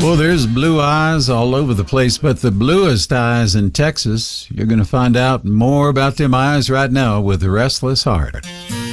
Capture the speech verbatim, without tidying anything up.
Well, there's blue eyes all over the place, but the bluest eyes in Texas. You're going to find out more about them eyes right now with The Restless Heart.